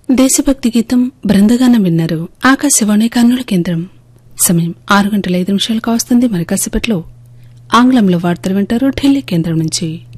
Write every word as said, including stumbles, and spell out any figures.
దేశభక్తి గీతం బృందగానం విన్నారు. ఆకాశవాణి కర్నూలు కేంద్రం. సమయం ఆరు గంటల ఐదు నిమిషాలు కావస్తుంది. మరి కాసేపట్లో ఆంగ్లంలో వార్తలు వింటారు ఢిల్లీ కేంద్రం నుంచి.